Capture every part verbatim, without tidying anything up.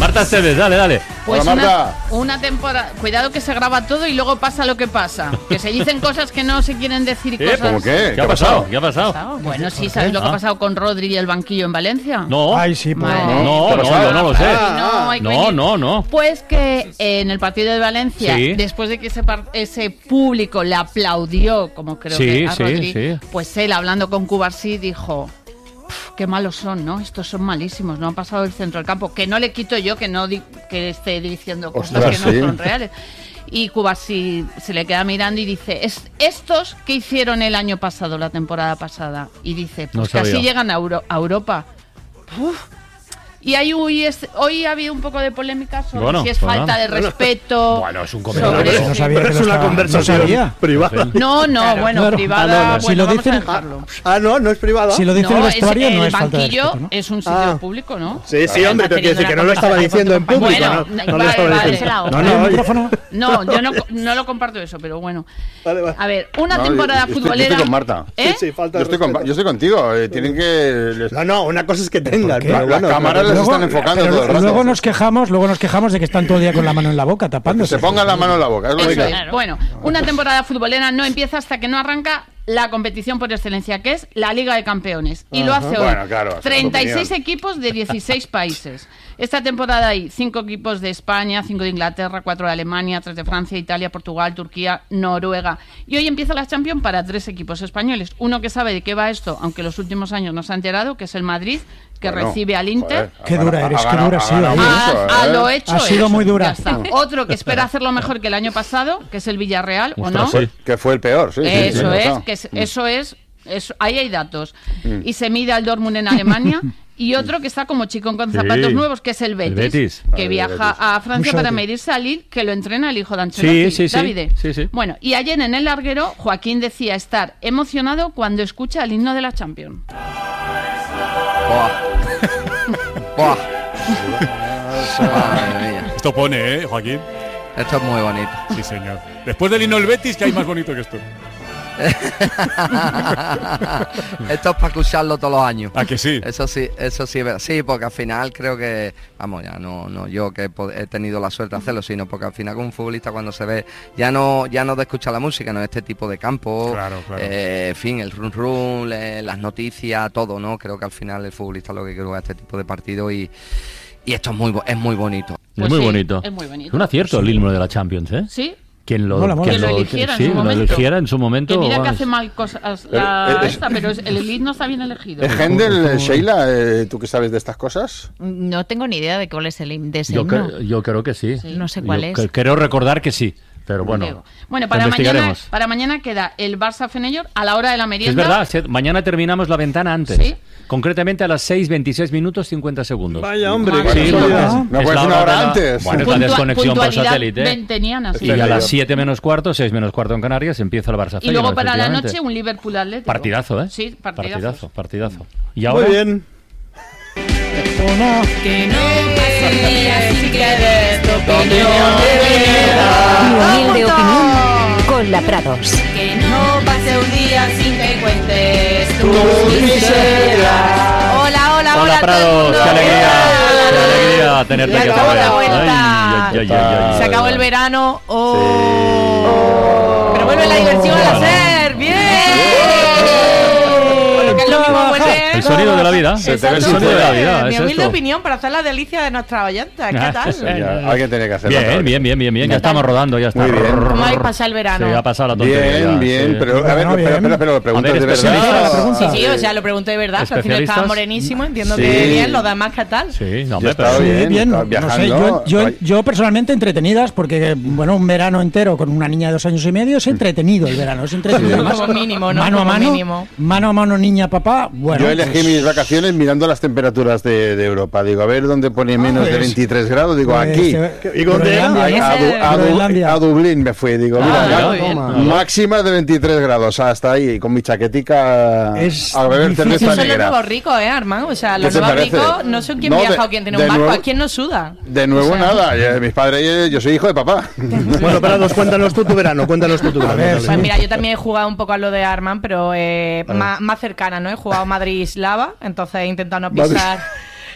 Marta Esteves, dale, dale. Pues Hola, una, Marta. una temporada. Cuidado que se graba todo y luego pasa lo que pasa. Que se dicen cosas que no se quieren decir y ¿Eh? cosas. ¿Cómo qué? ¿Qué ha pasado? ¿Qué ha pasado? Bueno, sí, ¿sabes lo que ha pasado con Rodri y el banquillo en Valencia? No. Ay, sí, pues. Madre No, mía. no, ¿Qué ha no, pasado? yo no lo sé. No, hay que No, venir. no, no. Pues que eh, en el partido de Valencia, Sí. después de que ese, par- ese público le aplaudió, como creo Sí, que a sí, Rodri, sí. pues él, hablando con Cubarsí, dijo: "Pf, qué malos son, ¿no? Estos son malísimos, no han pasado el centro del campo". Que no le quito yo que no di- que esté diciendo cosas Ostras, que no sí. son reales. Y Cubarsí se le queda mirando y dice: es, ¿estos que hicieron el año pasado, la temporada pasada? Y dice: pues No casi sabía. llegan a, Euro- a Europa. Uf. Y hay, hoy, es- hoy ha habido un poco de polémica sobre Bueno, si es pues falta nada. de respeto. Bueno, es un sobre- comentario. No sabía que es lo una estaba- conversación no sabía. privada. No, no, bueno, claro. privada. Ah, no, no. Bueno, Si lo vamos dicen- a dejarlo. Ah, no, no es privada. Si lo dice el No, es, vestuario, no el es falta de banquillo respeto, ¿no? es un sitio Ah. público, ¿no? Sí, sí, hombre, Está pero quiero decir teniendo que no una lo estaba conversación diciendo en con tu público. compañero. no, no Bueno, lo estaba vale, diciendo. vale. No, ¿Hay no, un oye. micrófono? No, yo no, no lo comparto eso, pero bueno. Vale, vale. A ver, una No, temporada yo estoy- yo futbolera. estoy con Marta. ¿Eh? Sí, sí, falta Yo de estoy, con, respeto. yo estoy contigo. eh, tienen que. les- No, no, una cosa es que tengan. qué? pero Las bueno, cámaras pero- les están enfocando pero todo el rato. luego nos quejamos, luego nos quejamos de que están todo el día con la mano en la boca, Que tapándose. se pongan la mano en la boca. Es lo Eso que- es. Bueno, una temporada futbolera no empieza hasta que no arranca la competición por excelencia, que es la Liga de Campeones. Y lo hace hoy. Bueno, claro, esa es tu treinta y seis opinión. equipos de dieciséis países. Esta temporada hay cinco equipos de España, cinco de Inglaterra, cuatro de Alemania, tres de Francia, Italia, Portugal, Turquía, Noruega. Y hoy empieza la Champions para tres equipos españoles. Uno que sabe de qué va esto, aunque los últimos años no se ha enterado, que es el Madrid, que Bueno, recibe al Inter. joder, Qué ha dura ganado- eres, ha qué ganado- dura ha ha sido, ganado ¿eh? mucho, A, a ¿eh? lo hecho. Ha sido hecho. muy dura. Ya está. Otro que espera hacerlo mejor que el año pasado, que es el Villarreal, ¿o Ostras, no? sí. Que fue el peor, sí. sí, sí, Eso sí, es, está. que es- eso es, eso- ahí hay datos. Y se mide al Dortmund en Alemania. Y otro que está como chicón con Sí. zapatos nuevos, que es el Betis, Betis. que Ah, el viaja Betis. a Francia Un para shorty. medirse a Lille, que lo entrena el hijo de Ancelotti, Sí, sí, sí. Davide. Sí, sí. Bueno, y ayer en el larguero, Joaquín decía estar emocionado cuando escucha el himno de la Champions. Buah. Buah. Madre mía. Esto pone, ¿eh, Joaquín? Esto es muy bonito. Sí, señor. Después del himno del Betis, ¿qué hay más bonito que esto? Esto es para escucharlo todos los años. ¿A que sí? Eso sí, eso sí, es verdad. Sí, porque al final creo que, vamos, ya no, no yo que he, pod- he tenido la suerte de hacerlo, sino porque al final con un futbolista cuando se ve, ya no, ya no de escuchar la música, no este tipo de campo, Claro, claro. eh, en fin, el run run, eh, las noticias, todo, ¿no? Creo que al final el futbolista lo que quiere es este tipo de partido y, y esto es muy, bo- es muy bonito. Es Pues muy sí, bonito. es muy bonito. Es un acierto el himno de la Champions, ¿eh? ¿Sí? Quien lo, Mola, mola. quien Que lo lo- eligiera sí, en su lo momento. eligiera en su momento. Que mira que vamos. hace mal cosas la Eh, eh, esta, pero es- el elite no está bien elegido. ¿Es Händel, eh, Sheila? eh, ¿Tú que sabes de estas cosas? No tengo ni idea de cuál es el himno de ese Yo, himno. cre- yo creo que sí. No sé cuál Yo es. cre- Creo recordar que sí, pero bueno. Digo. Bueno, lo para mañana, investigaremos. para mañana queda el Barça Feyenoord a la hora de la Sí, merienda. es verdad, se- mañana terminamos la ventana antes. Sí. Concretamente a las seis veintiséis minutos cincuenta segundos. Vaya, hombre. Madre qué Sí, mía. porque casualidad. es- ¿Me es puedes la una hora hora de la- antes? Bueno, es la Puntua- desconexión por puntualidad satélite. venteniana, sí. Y a Sí, las yo. siete menos cuarto, seis menos cuarto en Canarias, empieza el Barça Y luego Feyenoord, para la efectivamente. noche un Liverpool Atlético. Partidazo, ¿eh? Sí, partidazo. Partidazo, partidazo. Y Muy ahora bien. Una- Que no pase un día sin que des tu opinión Mi humilde opinión con la Prados. Que no pase un día sin que cuentes tus miserias. Hola, hola, hola. Hola a todo el Prados, mundo. qué alegría, Hola. qué alegría tenerte Ya aquí acabó otra la vez. vuelta. Ay, ay, ay, ay, ay. Se acabó el verano. Oh. Pero vuelve la diversión a ser. Bien. Bueno, que es lo mismo, vuelve. El sonido de la vida. Se te ve El el sonido de la vida. Mi es humilde esto. opinión para hacer la delicia de nuestra oyenta. ¿Qué tal? Ya, alguien tenía que hacerlo. otra Bien, vez. bien, bien, bien, bien. Ya estamos rodando, ya está. Muy bien. ¿Cómo habéis pasado el verano? Sí, ha pasado la tontería. Bien, bien, sí. pero a ver, Bueno, espera, bien. espera, pero lo preguntas A ver, de especialista, verdad. la pregunta. Sí, sí, o sea, lo pregunto de verdad. Que al final ¿Especialistas? estaba morenísimo, entiendo Sí. que bien, lo demás, ¿qué tal? Sí, no, Yo hombre, he estado pero... Sí, bien, bien, estaba no sé, viajando. yo, yo, Ay. yo personalmente entretenidas, porque bueno, un verano entero con una niña de dos años y medio es entretenido el verano, es entretenido. Como Además, mínimo, ¿no? Mano a Como mano, mínimo. mano a mano, niña, papá, bueno. Yo elegí pues, mis vacaciones mirando las temperaturas de, de Europa. Digo, a ver dónde pone menos de pues, veintitrés grados. Digo, pues, aquí. eh, ¿Y dónde era? Groenlandia, Ay, ¿no? a, Du- a Du- Groenlandia. a Dublín me fui. Digo, Ah, mira, mira, ya, muy bien. toma. Máximas de veintitrés grados, hasta ahí, con mi chaquetica Es a beber difícil. cerveza Eso son los negra. nuevos ricos, ¿eh, Armando? O sea, ¿Qué los te nuevos parece? ricos no son quién No, viaja de- o quién tiene de un barco, nuevo- a quién no suda. De nuevo O sea, nada, eh, mis padres, yo soy hijo de papá. Bueno, Prados, cuéntanos tú tu verano, cuéntanos tú tu verano. ver, dale. Pues mira, yo también he jugado un poco a lo de Arman, pero eh, más, más cercana, ¿no? He jugado Madrid-Slava, entonces he intentado no Madrid. pisar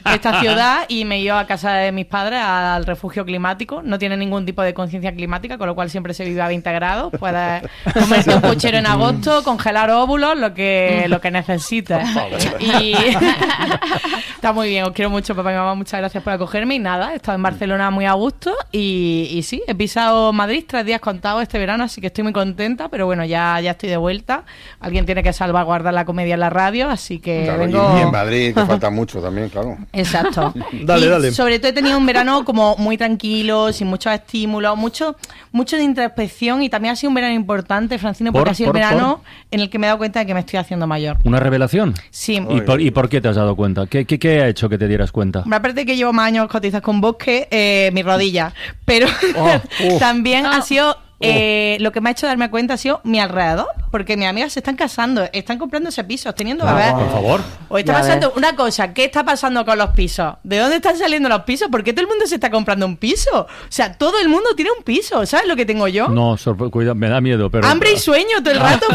esta ciudad y me he ido a casa de mis padres al refugio climático. No tiene ningún tipo de conciencia climática, con lo cual siempre se vive a veinte grados. Puedes comerte un puchero en agosto, congelar óvulos, lo que, lo que necesites. Y está muy bien, os quiero mucho, papá y mamá, muchas gracias por acogerme. Y nada, he estado en Barcelona muy a gusto y, y sí, he pisado Madrid tres días contados este verano, así que estoy muy contenta, pero bueno, ya, ya estoy de vuelta. Alguien tiene que salvaguardar la comedia en la radio, así que Claro, vengo... y, y en Madrid te falta mucho también, claro. Exacto. Dale, Y dale. sobre todo he tenido un verano como muy tranquilo, sin muchos estímulos, mucho, mucho de introspección, y también ha sido un verano importante, Francino, porque ¿Por? ha sido ¿Por? el verano en el que me he dado cuenta de que me estoy haciendo mayor. ¿Una revelación? Sí. ¿Y por, ¿Y por qué te has dado cuenta? ¿Qué, qué, qué ha hecho que te dieras cuenta? Hombre, aparte de que llevo más años cotizas con Bosque, eh, mi rodilla. Pero Oh, también ha sido... Eh, lo que me ha hecho darme cuenta ha sido mi alrededor, porque mis amigas se están casando, están comprándose pisos, teniendo bebés. Por favor. O está Ya pasando ves. una cosa, ¿qué está pasando con los pisos? ¿De dónde están saliendo los pisos? ¿Por qué todo el mundo se está comprando un piso? O sea, todo el mundo tiene un piso, ¿sabes lo que tengo yo? No, sorpre- cuidado, me da miedo, pero... Hambre y sueño todo el rato.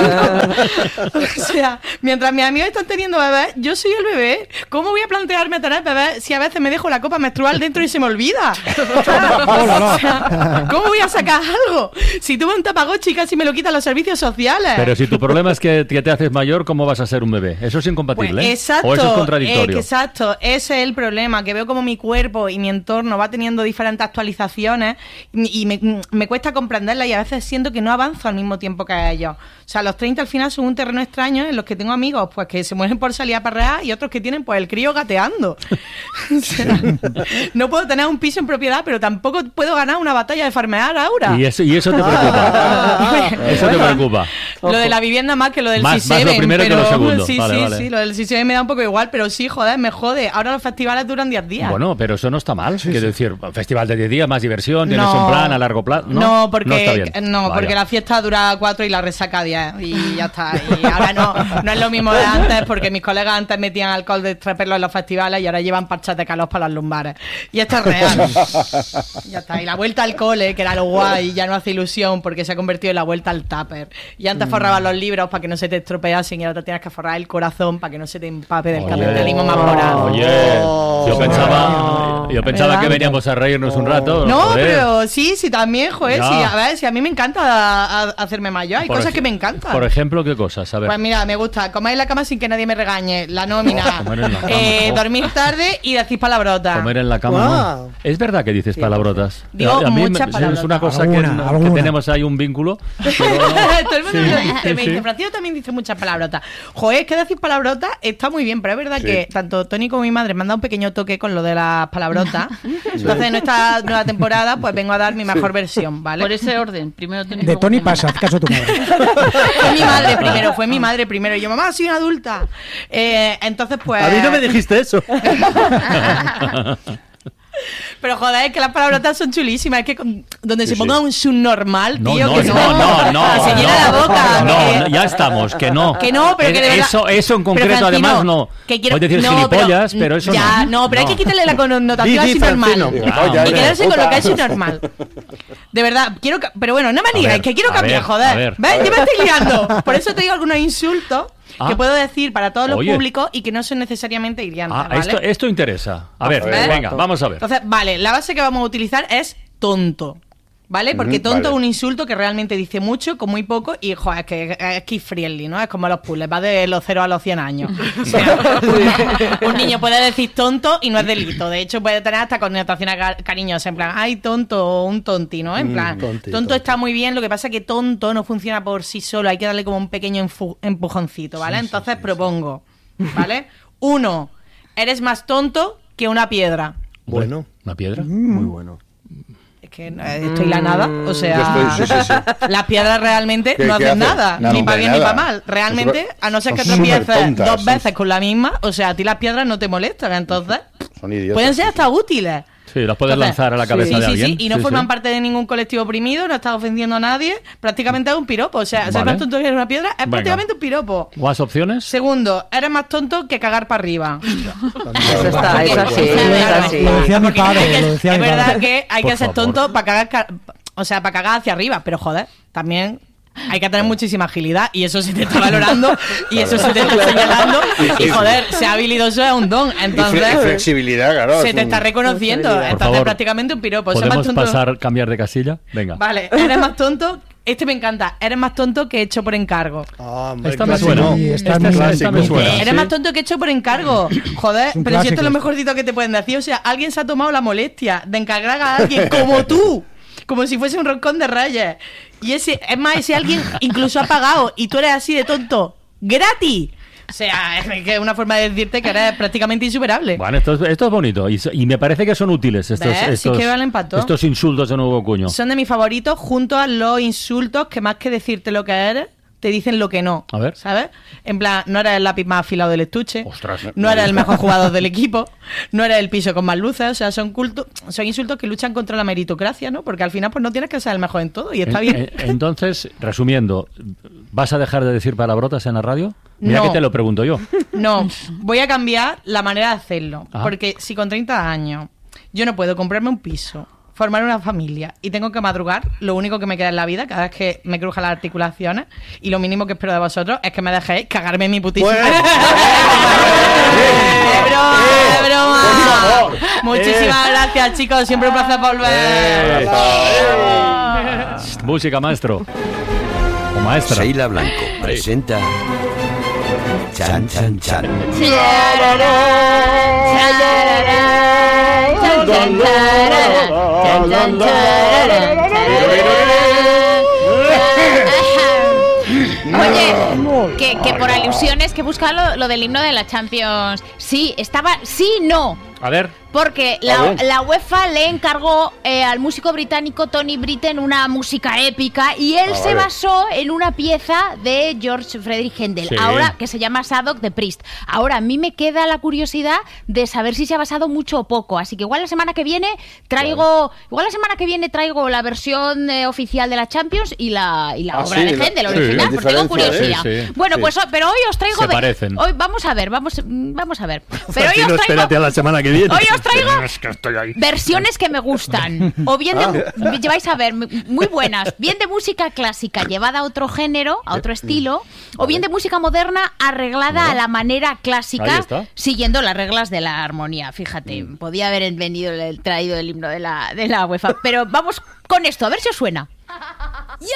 O sea, mientras mis amigos están teniendo bebés, yo soy el bebé. ¿Cómo voy a plantearme tener bebés si a veces me dejo la copa menstrual dentro y se me olvida? O sea, ¿cómo voy a sacar algo? Si tuve un Tamagotchi casi me lo quitan los servicios sociales. Pero si tu problema es que, que te haces mayor, ¿cómo vas a ser un bebé? Eso es incompatible, Pues, ¿eh? exacto, O eso es contradictorio. eh, exacto, ese es el problema, que veo como mi cuerpo y mi entorno va teniendo diferentes actualizaciones y, y me, me cuesta comprenderlas, y a veces siento que no avanzo al mismo tiempo que ellos. O sea, los treinta al final son un terreno extraño en los que tengo amigos pues que se mueren por salir a parrear y otros que tienen pues el crío gateando. O sea, no puedo tener un piso en propiedad, pero tampoco puedo ganar una batalla de farmear ahora. Y eso, y eso te preocupa. Eso te preocupa. Lo de la vivienda más que lo del Más- C más lo siete, primero que pero lo segundo. sí, Vale, sí, vale. sí, lo del C siete me da un poco igual, pero sí, joder, me jode. Ahora los festivales duran diez días. Bueno, pero eso no está mal. Quiero decir, festival de diez días, más diversión, tienes No. un plan a largo plazo. No, No, porque no está bien. no, Vaya. porque la fiesta dura cuatro y la resaca diez y ya está. Y ahora no, no es lo mismo de antes, porque mis colegas antes metían alcohol de tres perlos en los festivales y ahora llevan parchas de calor para las lumbares. Y esto es real. Ya está. Y la vuelta al cole, que era lo guay, ya no hace ilusión porque se ha convertido en la vuelta al tupper. Y antes forrabas los libros para que no se te estropeasen y ahora te tienes que forrar el corazón para que no se te empape del Oye. capitalismo más voraz. Oye, yo pensaba, yo pensaba ¿Verdad? que veníamos a reírnos un rato. No, joder. pero sí, sí, también, joder, Ya. sí, a ver, si a mí me encanta a- a- hacerme mayor, hay Por cosas ej- que me encantan. Por ejemplo, ¿qué cosas? A ver. Pues mira, me gusta comer en la cama sin que nadie me regañe, la nómina, Comer en la cama, eh, oh. dormir tarde y decir palabrotas. Comer en la cama. Wow. ¿no? Es verdad que dices palabrotas. Digo a mí muchas me- palabrotas. es una cosa Alguna, que, no- que alguna. tenemos ahí un vínculo. pero Todo el mundo Sí, me lo dice, me sí. dice, Francisco también dice muchas palabrotas. Joder, es que decir palabrotas está muy bien, pero es verdad Sí. que tanto Tony como mi madre me han dado un pequeño toque con lo de las palabrotas. Entonces, en esta nueva temporada, pues vengo a dar mi mejor versión, ¿vale? Por ese orden. Primero Tony, De luego Tony Tony. pasa, haz caso a tu madre. Fue mi madre primero, fue mi madre primero. Y yo, mamá, soy una adulta. Eh, entonces, pues... A mí no me dijiste eso. Pero joder, es que las palabrotas son chulísimas. Es que con- donde se Sí, ponga sí. un subnormal, No, tío, no, que no, no, no, no, se llena no. la boca. No, que- no, ya estamos, que no. Que no, pero que de verdad- Eso, eso en Pero, concreto, Francino, además, no. que quiero- Puedes decir no, gilipollas, pero, eso ya, no. no, pero hay que quitarle la connotación Di, di, así normal. Francino. Gilipollas, Y ya, quedarse con puta. lo que es normal. De verdad, quiero. ca- Pero bueno, no me A digas, ver, que quiero a cambiar, ver, a joder. ver. ¿Ves? Yo me estoy liando. Por eso te digo algunos insultos Ah. que puedo decir para todos los Oye. públicos y que no son necesariamente hiriantes, Ah, ¿vale? esto, esto interesa. A ver, ver. venga, vamos a ver. Entonces, vale, la base que vamos a utilizar es tonto. ¿Vale? Porque Ujú, tonto vale. es un insulto que realmente dice mucho con muy poco y, joder, es que es kid friendly, ¿no? Es como los puzzles, va de los cero a los cien años. O sea, un niño puede decir tonto y no es delito. De hecho, puede tener hasta connotaciones ca- cariñosas, en plan, ay, tonto, o un tonti, ¿no? En Mm, plan, tonti, tonto tonti. está muy bien, lo que pasa es que tonto no funciona por sí solo, hay que darle como un pequeño enfu- empujoncito, ¿vale? Entonces propongo, ¿vale? Uno, eres más tonto que una piedra. Bueno. ¿Una piedra? Muy bueno. Es que eh, estoy la nada, o sea, Yo estoy- sí, sí, sí. las piedras realmente ¿Qué- no qué hacen hacen? nada, No, ni hombre, para bien ni nada. para mal. Realmente, Son a no ser que súper tropieces tontas, dos son- veces con la misma, o sea, a ti las piedras no te molestan, entonces Son idiotas. pueden ser hasta útiles. Sí, las puedes Entonces, lanzar a la cabeza sí, de sí, alguien. sí, y no Sí, forman sí. parte de ningún colectivo oprimido, no estás ofendiendo a nadie, prácticamente es un piropo. O sea, ser Vale. más tonto que una piedra es Venga. prácticamente un piropo. ¿Más opciones? Segundo, eres más tonto que cagar para arriba. Eso está, eso sí, Porque- eso claro, sí. Lo decía mi porque padre, hay que- lo decía es mi verdad padre. que hay Por que ser favor. tonto para cagar, ca- o sea, para cagar hacia arriba, pero joder, también hay que tener muchísima agilidad y eso se te está valorando y eso se te está señalando y joder, ser habilidoso es un don, entonces y fle- flexibilidad, claro. se es te un- está reconociendo, Por entonces favor, prácticamente un piropo. Eso es más ¿Podemos tonto. pasar, cambiar de casilla? Venga. Vale, eres más tonto. Este me encanta. Eres más tonto que hecho por encargo. Ah, hombre, Esta me clásico. suena. Sí, está Esta, muy esta clásico. me suena. Eres sí. más tonto que hecho por encargo. Joder, Es un pero si esto clásico es lo esto. mejorcito que te pueden decir. O sea, alguien se ha tomado la molestia de encargar a alguien como tú. Como si fuese un roscón de reyes. Y ese, es más, ese alguien incluso ha pagado y tú eres así de tonto. ¡Gratis! O sea, es que es una forma de decirte que eres prácticamente insuperable. Bueno, esto es, esto es bonito y, y me parece que son útiles estos, ¿Ves? Sí estos, que valen pa' todo. estos insultos de nuevo cuño. Son de mis favoritos junto a los insultos que más que decirte lo que eres, te dicen lo que no. A ver. ¿Sabes? En plan, no eres el lápiz más afilado del estuche. Ostras. No eres el mejor jugador del equipo. No eres el piso con más luces. O sea, son culto, son insultos que luchan contra la meritocracia, ¿no? Porque al final pues no tienes que ser el mejor en todo y está En- bien. en- entonces, resumiendo, ¿vas a dejar de decir palabrotas en la radio? Mira No. que te lo pregunto yo. No, voy a cambiar la manera de hacerlo. Ajá. Porque si con treinta años yo no puedo comprarme un piso, formar una familia y tengo que madrugar, lo único que me queda en la vida, cada vez que me crujan las articulaciones, y lo mínimo que espero de vosotros es que me dejéis cagarme en mi putísima. Pues- ¡Es broma! ¡Es broma! favor. Muchísimas gracias, chicos. Siempre un placer volver. Música, maestro. O maestra. Sheila Blanco presenta Chan Chan Chan. Oye, que, que por alusiones que busca lo, lo del himno de la Champions. Sí, estaba... Sí, no. A ver. Porque A la, ver. la UEFA le encargó eh, al músico británico Tony Britten una música épica y él Ah, se vale. basó en una pieza de George Friedrich Händel, Sí. ahora que se llama Sadok de Priest. Ahora, a mí me queda la curiosidad de saber si se ha basado mucho o poco, así que igual la semana que viene traigo, igual la semana que viene traigo la versión eh, oficial de la Champions y la, y la Ah, obra sí, de la- Händel sí, original, las porque tengo diferencias, curiosidad. ¿eh? Sí, sí, bueno, sí. pues, pero hoy os traigo... Se ve- parecen. Hoy vamos a ver, vamos, vamos a ver. Pero hoy Si os no, traigo... espérate a la semana que viene. Hoy os traigo Es que estoy ahí. versiones que me gustan. O bien de, vais a ver, muy buenas. Bien de música clásica llevada a otro género, a otro estilo. O bien de música moderna arreglada a la manera Ahí clásica, está. siguiendo las reglas de la armonía. Fíjate, podía haber venido el traído el himno de la, de la UEFA. Pero vamos con esto, a ver si os suena.